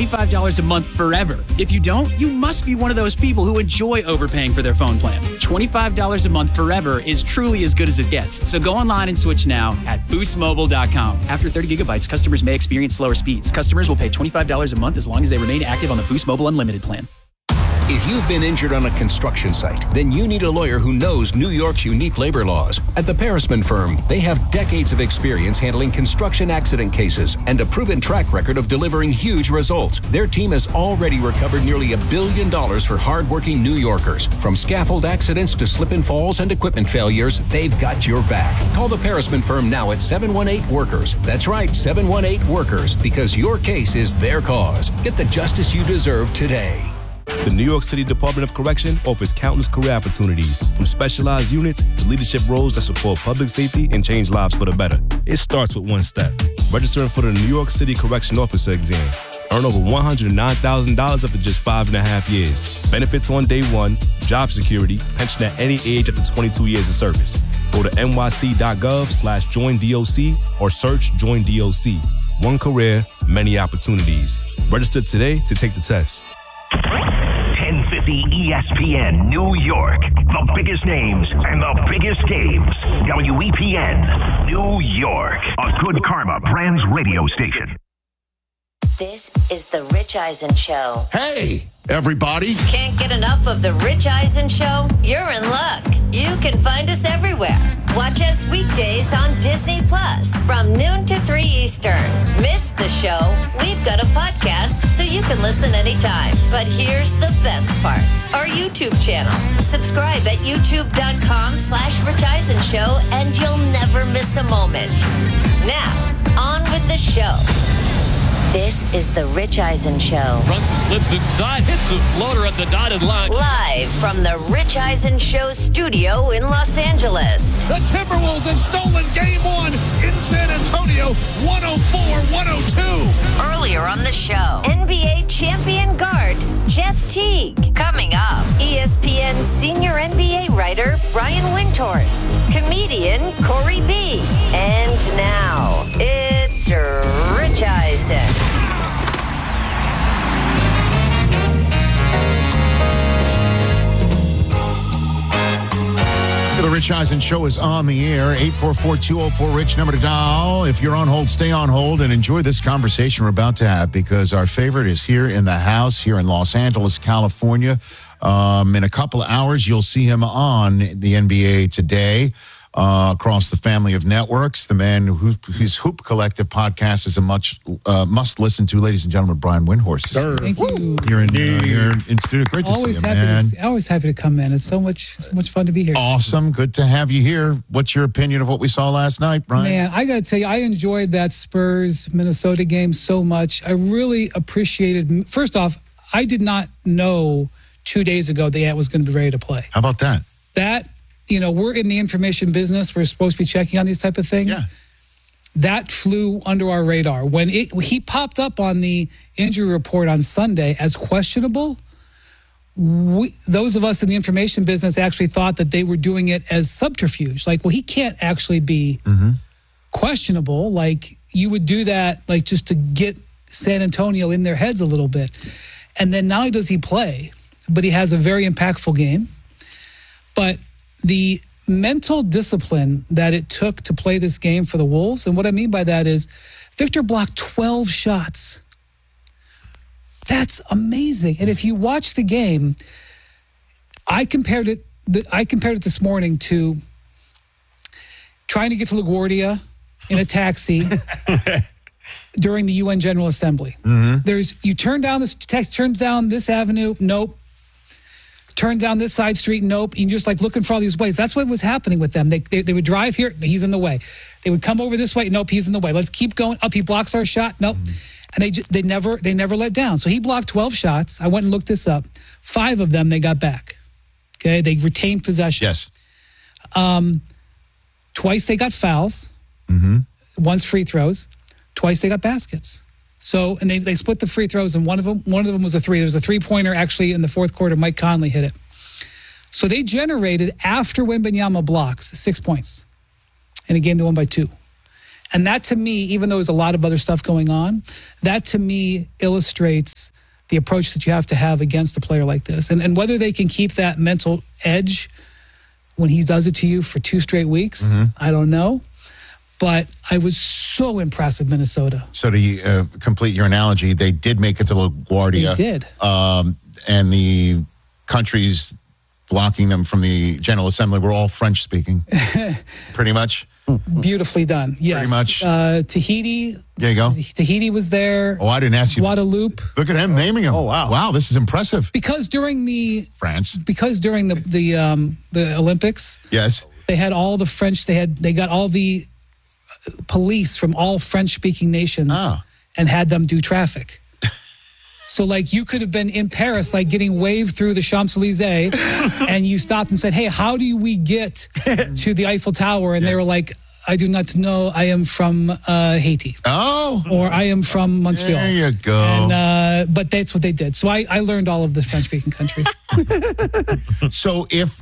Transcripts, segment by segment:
$25 a month forever. If you don't, you must be one of those people who enjoy overpaying for their phone plan. $25 a month forever is truly as good as it gets. So go online and switch now at boostmobile.com. After 30 gigabytes, customers may experience slower speeds. Customers will pay $25 a month as long as they remain active on the Boost Mobile Unlimited plan. If you've been injured on a construction site, then you need a lawyer who knows New York's unique labor laws. At the Parisman Firm, they have decades of experience handling construction accident cases and a proven track record of delivering huge results. Their team has already recovered nearly $1 billion for hardworking New Yorkers. From scaffold accidents to slip and falls and equipment failures, they've got your back. Call the Parisman Firm now at 718-WORKERS. That's right, 718-WORKERS, because your case is their cause. Get the justice you deserve today. The New York City Department of Correction offers countless career opportunities, from specialized units to leadership roles that support public safety and change lives for the better. It starts with one step: registering for the New York City Correction Officer exam. Earn over $109,000 after just 5.5 years. Benefits on day one, job security, pension at any age up to 22 years of service. Go to nyc.gov/joinDOC or search Join DOC. One career, many opportunities. Register today to take the test. 1050 ESPN New York. The biggest names and the biggest games. WEPN New York. A Good Karma Brands radio station. This is The Rich Eisen Show. Hey, everybody. Can't get enough of The Rich Eisen Show? You're in luck. You can find us everywhere. Watch us weekdays on Disney Plus from noon to 3 Eastern. Miss the show? We've got a podcast so you can listen anytime. But here's the best part. Our YouTube channel. Subscribe at youtube.com/Rich Eisen Show and you'll never miss a moment. Now, on with the show. This is The Rich Eisen Show. Runs and slips inside, hits a floater at the dotted line. Live from The Rich Eisen Show studio in Los Angeles. The Timberwolves have stolen Game 1 in San Antonio, 104-102. Earlier on the show, NBA champion guard Jeff Teague. Coming up, ESPN senior NBA writer Brian Windhorst. Comedian Corey B. And now, it's Rich Eisen. The Rich Eisen Show is on the air. 844-204-RICH, number to dial. If you're on hold, stay on hold and enjoy this conversation we're about to have, because our favorite is here in the house, here in Los Angeles, California. In a couple of hours, you'll see him on the NBA Today. Across the family of networks. The man whose Hoop Collective podcast is a must listen to, ladies and gentlemen, Brian Windhorst. Sir. Thank you. You're in studio. Great to see you, man. Always happy to come in. It's so much fun to be here. Awesome. Good to have you here. What's your opinion of what we saw last night, Brian? Man, I got to tell you, I enjoyed that Spurs-Minnesota game so much. I really appreciated, first off, I did not know 2 days ago that Ant was going to be ready to play. How about that? We're in the information business. We're supposed to be checking on these type of things. Yeah. That flew under our radar. When he popped up on the injury report on Sunday as questionable, those of us in the information business actually thought that they were doing it as subterfuge. Like, well, he can't actually be questionable. Like, you would do that, like, just to get San Antonio in their heads a little bit. And then not only does he play, but he has a very impactful game. But the mental discipline that it took to play this game for the Wolves, and what I mean by that is Victor blocked 12 shots. That's amazing. And if you watch the game, I compared it this morning to trying to get to LaGuardia in a taxi during the UN General Assembly. You turn down this avenue, nope. Turn down this side street, nope. You're just like looking for all these ways. That's what was happening with them. They would drive here, he's in the way. They would come over this way, nope, he's in the way. Let's keep going up. He blocks our shot, nope. And they never let down. So he blocked 12 shots. I went and looked this up. 5 of them they got back. Okay, they retained possession. Yes. Twice they got fouls. Once free throws. Twice they got baskets. So, and they split the free throws, and one of them was a three. There was a three-pointer actually in the fourth quarter. Mike Conley hit it. So they generated, after Wembanyama blocks, 6 points. In a game they won by 2. And that to me, even though there's a lot of other stuff going on, that to me illustrates the approach that you have to have against a player like this. And whether they can keep that mental edge when he does it to you for 2 straight weeks, I don't know. But I was so impressed with Minnesota. So to complete your analogy, they did make it to LaGuardia. They did. And the countries blocking them from the General Assembly were all French-speaking, pretty much. Beautifully done. Yes. Pretty much. Tahiti. There you go. Tahiti was there. Oh, I didn't ask you. Guadeloupe. Look at him naming them. Oh, wow. Wow, this is impressive. Because during the Olympics, Yes. they had all the French. They got all the police from all French-speaking nations and had them do traffic. So, like, you could have been in Paris, like, getting waved through the Champs-Elysees, and you stopped and said, hey, how do we get to the Eiffel Tower? And they were like, I do not know. I am from Haiti. Oh. Or I am from Montreal. There you go. And, but that's what they did. So I learned all of the French-speaking countries. So if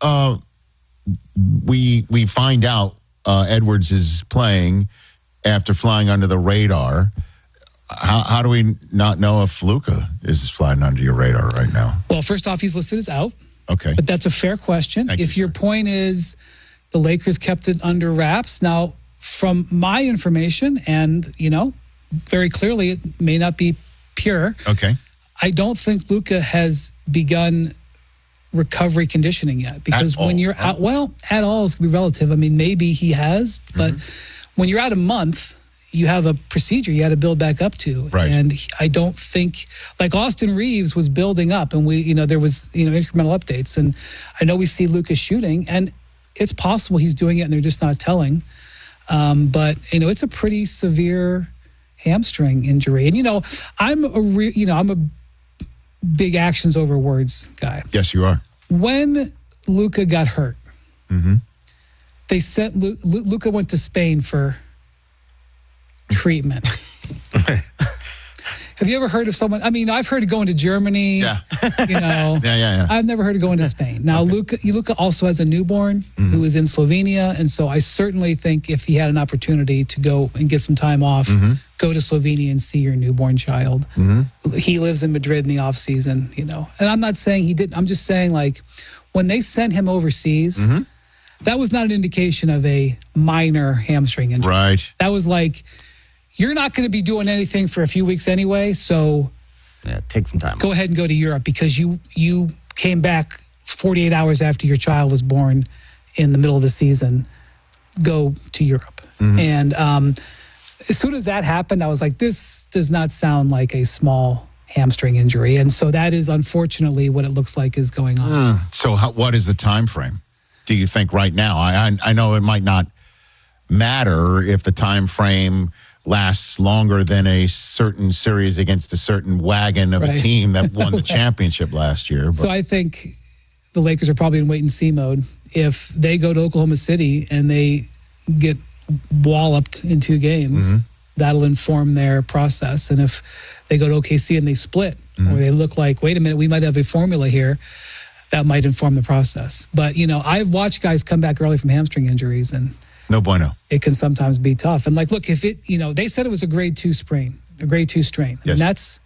we find out Edwards is playing after flying under the radar, how do we not know if Luka is flying under your radar right now? Well, first off, he's listed as out. Okay. But that's a fair question. Thank if you, your point is the Lakers kept it under wraps, now, from my information, and, very clearly it may not be pure. Okay. I don't think Luka has begun recovery conditioning yet, because when you're out, at all is going to be relative. I mean, maybe he has, but when you're out a month, you have a procedure you had to build back up to. Right. And I don't think, like Austin Reeves was building up, and there was, incremental updates. And I know we see Lucas shooting, and it's possible he's doing it and they're just not telling. But, it's a pretty severe hamstring injury. And, I'm a big actions over words guy. Yes, you are. When Luka got hurt, they sent Luka went to Spain for treatment. Have you ever heard of someone? I mean, I've heard of going to Germany. Yeah. Yeah. I've never heard of going to Spain. Now, Luka also has a newborn who is in Slovenia, and so I certainly think if he had an opportunity to go and get some time off, go to Slovenia and see your newborn child. He lives in Madrid in the off season, And I'm not saying he didn't. I'm just saying, like, when they sent him overseas, that was not an indication of a minor hamstring injury. Right. That was like, you're not going to be doing anything for a few weeks anyway, so take some time. Go ahead and go to Europe, because you came back 48 hours after your child was born in the middle of the season. Go to Europe. And as soon as that happened, I was like, this does not sound like a small hamstring injury. And so that is unfortunately what it looks like is going on. So what is the time frame, do you think, right now? I know it might not matter if the time frame lasts longer than a certain series against a certain wagon of a team that won the championship last year. But. So I think the Lakers are probably in wait-and-see mode. If they go to Oklahoma City and they get walloped in 2 games, that'll inform their process. And if they go to OKC and they split, or they look like, wait a minute, we might have a formula here, that might inform the process. But, I've watched guys come back early from hamstring injuries, and no bueno. It can sometimes be tough. And like, look, if it, they said it was a grade 2 strain. I mean, that's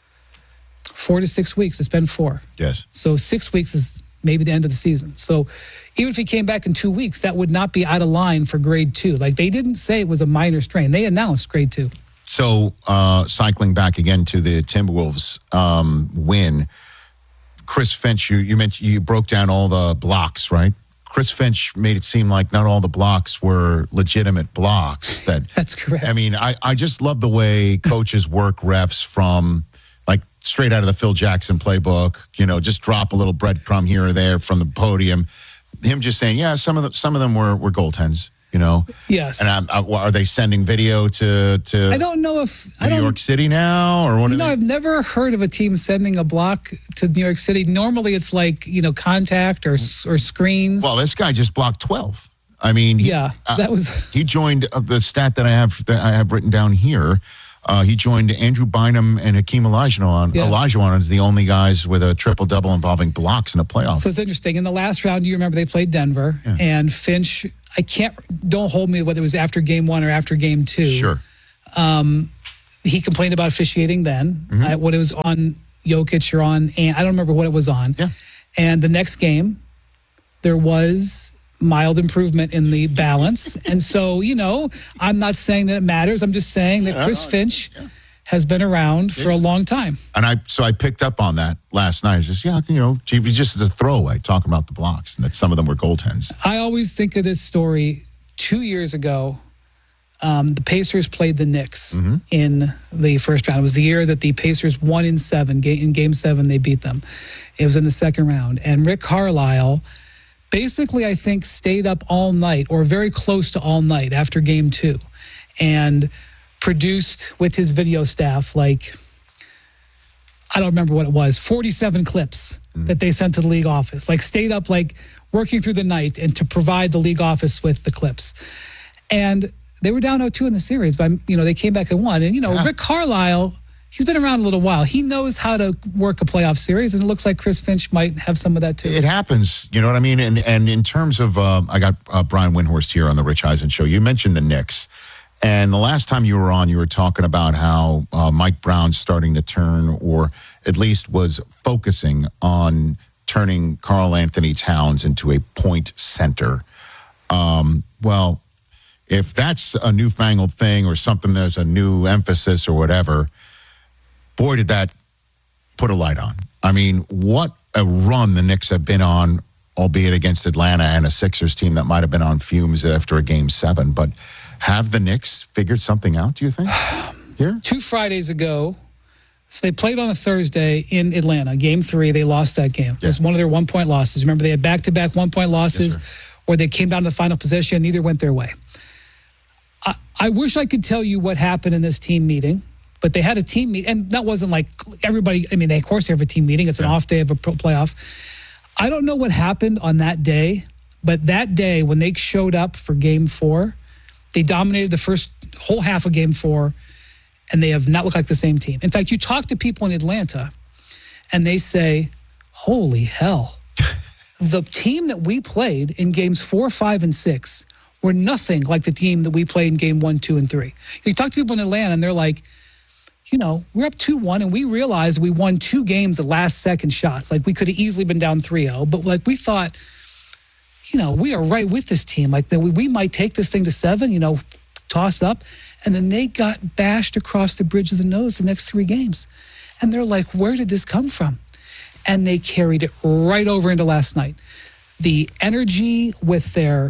4 to 6 weeks. It's been 4. Yes. So 6 weeks is maybe the end of the season. So even if he came back in 2 weeks, that would not be out of line for grade 2. Like, they didn't say it was a minor strain. They announced grade 2. So cycling back again to the Timberwolves win, Chris Finch, you mentioned, you broke down all the blocks, right? Chris Finch made it seem like not all the blocks were legitimate blocks. That's correct. I mean, I just love the way coaches work refs from, like, straight out of the Phil Jackson playbook. Just drop a little breadcrumb here or there from the podium. Him just saying, yeah, some of them were goaltends. Yes. And are they sending video to I don't know if New York City now, or what? I've never heard of a team sending a block to New York City. Normally, it's like contact or screens. Well, this guy just blocked 12. I mean, that was he joined the stat that I have written down here. He joined Andrew Bynum and Hakeem Olajuwon as the only guys with a triple-double involving blocks in a playoff. So it's interesting. In the last round, you remember they played Denver, and Finch, don't hold me whether it was after game 1 or after game 2. Sure. He complained about officiating then, when it was on Jokic or on, and I don't remember what it was on. Yeah. And the next game, there was mild improvement in the balance. And so, I'm not saying that it matters. I'm just saying that Chris Finch has been around for a long time. And I picked up on that last night. It's just a throwaway talking about the blocks and that some of them were goaltends. I always think of this story 2 years ago. The Pacers played the Knicks in the first round. It was the year that the Pacers won in 7. In Game 7, they beat them. It was in the second round. And Rick Carlisle basically, I think, stayed up all night or very close to all night after Game 2 and produced with his video staff, I don't remember what it was, 47 clips that they sent to the league office. Stayed up, working through the night and to provide the league office with the clips. And they were down 0-2 in the series, but, they came back and won. And, Rick Carlisle, he's been around a little while. He knows how to work a playoff series, and it looks like Chris Finch might have some of that too. It happens, you know what I mean? And in terms of, I got Brian Windhorst here on the Rich Eisen Show. You mentioned the Knicks. And the last time you were on, you were talking about how Mike Brown's starting to turn, or at least was focusing on turning Karl Anthony Towns into a point center. Well, if that's a newfangled thing or something, there's a new emphasis or whatever, boy, did that put a light on. I mean, what a run the Knicks have been on, albeit against Atlanta and a Sixers team that might have been on fumes after a Game 7. But have the Knicks figured something out, do you think, here? 2 Fridays ago, so they played on a Thursday in Atlanta. Game 3, they lost that game. It was one of their 1-point losses. Remember, they had back-to-back 1-point losses, or they came down to the final possession. Neither went their way. I wish I could tell you what happened in this team meeting, but they had a team meeting, and that wasn't like everybody. I mean, they, of course, they have a team meeting. It's an off day of a playoff. I don't know what happened on that day, but that day when they showed up for Game 4, they dominated the first whole half of Game 4, and they have not looked like the same team. In fact, you talk to people in Atlanta, and they say, holy hell, the team that we played in Games 4, 5, and 6 were nothing like the team that we played in Game 1, 2, and 3. You talk to people in Atlanta, and they're like, we're up 2-1, and we realized we won 2 games at last-second shots. We could have easily been down 3-0, but we thought, we are right with this team. We might take this thing to 7, toss up. And then they got bashed across the bridge of the nose the next 3 games. And they're like, where did this come from? And they carried it right over into last night. The energy with their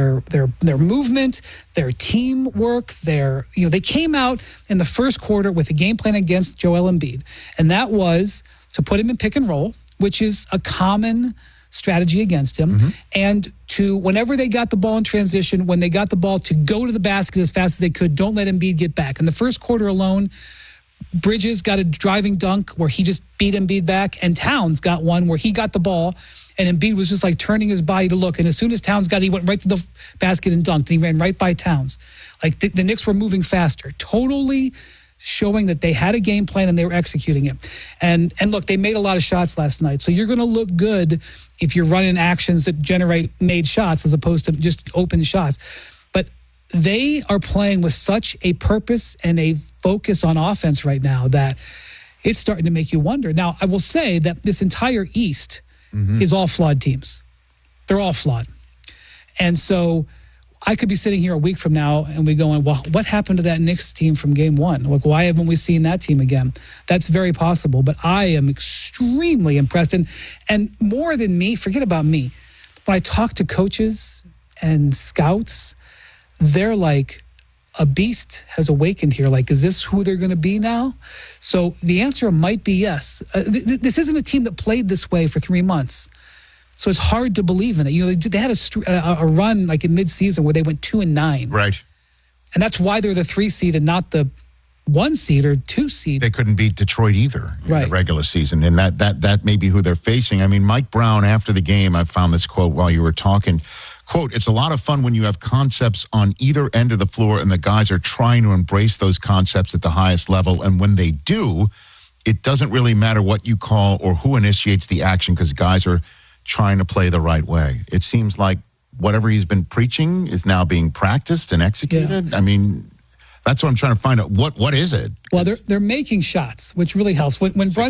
movement, their teamwork, they came out in the first quarter with a game plan against Joel Embiid. And that was to put him in pick and roll, which is a common strategy against him, and to, whenever they got the ball in transition, when they got the ball, to go to the basket as fast as they could. Don't let Embiid get back. In the first quarter alone, Bridges got a driving dunk where he just beat Embiid back, and Towns got one where he got the ball, and Embiid was just turning his body to look, and as soon as Towns got it, he went right to the basket and dunked, and he ran right by Towns. The Knicks were moving faster, totally showing that they had a game plan and they were executing it. And look, they made a lot of shots last night. So you're going to look good if you're running actions that generate made shots as opposed to just open shots. But they are playing with such a purpose and a focus on offense right now that it's starting to make you wonder. Now, I will say that this entire East is all flawed teams. They're all flawed. And so I could be sitting here a week from now and we going, well, what happened to that Knicks team from Game 1? Why haven't we seen that team again? That's very possible, but I am extremely impressed. And more than me, forget about me. When I talk to coaches and scouts, they're like, a beast has awakened here. Is this who they're going to be now? So the answer might be yes. This isn't a team that played this way for 3 months. So it's hard to believe in it. They had a run in mid-season where they went 2-9. Right. And that's why they're the 3 seed and not the 1 seed or 2 seed. They couldn't beat Detroit either in the regular season. And that may be who they're facing. I mean, Mike Brown, after the game, I found this quote while you were talking. Quote, it's a lot of fun when you have concepts on either end of the floor and the guys are trying to embrace those concepts at the highest level. And when they do, it doesn't really matter what you call or who initiates the action because guys are trying to play the right way. It seems like whatever he's been preaching is now being practiced and executed. Yeah. I mean, that's what I'm trying to find out. What is it? Well, they're making shots, which really helps. When Brunson